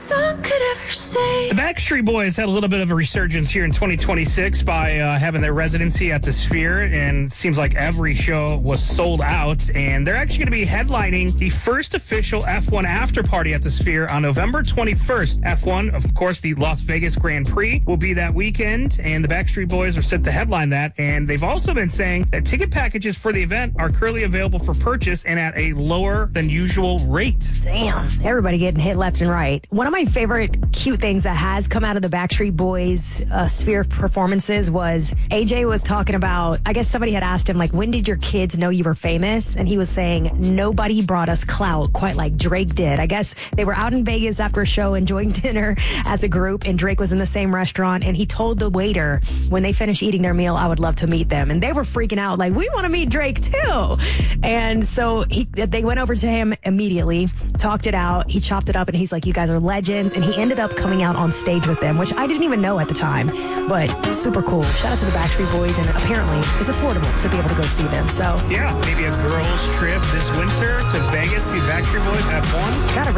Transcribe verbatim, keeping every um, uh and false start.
sun could ever say. The Backstreet Boys had a little bit of a resurgence here in twenty twenty-six by uh, having their residency at the Sphere, and it seems like every show was sold out. And they're actually going to be headlining the first official F one after party at the Sphere on November twenty-first. F one, of course, the Las Vegas Grand Prix will be that weekend, and the Backstreet Boys are set to headline that. And they've also been saying that ticket packages for the event are currently available for purchase and at a lower than usual rate. Damn, everybody getting hit left and right. One of my favorite cute things that has come out of the Backstreet Boys uh, Sphere performances was A J was talking about, I guess somebody had asked him, like, when did your kids know you were famous? And he was saying, nobody brought us clout quite like Drake did. I guess they were out in Vegas after a show enjoying dinner as a group, and Drake was in the same restaurant, and he told the waiter when they finished eating their meal, I would love to meet them. And they were freaking out, like, we want to meet Drake too. And so he, they went over to him immediately, talked it out, he chopped it up, and he's like, you guys are legends. And he ended up coming out on stage with them, which I didn't even know at the time, but super cool. Shout out to the Backstreet Boys, and apparently it's affordable to be able to go see them. So yeah, maybe a girls' trip this winter to Vegas, see Backstreet Boys, F one. Gotta